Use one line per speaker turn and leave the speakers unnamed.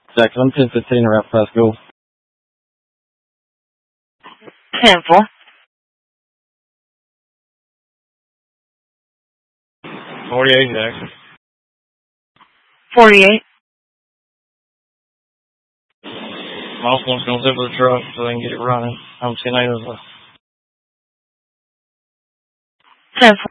Jackson, I'm 1015 around past school.
10-4.
48, Jackson.
48.
Moss wants to go zip the truck so they can get it running. I'm 10-8 as well.
10-4.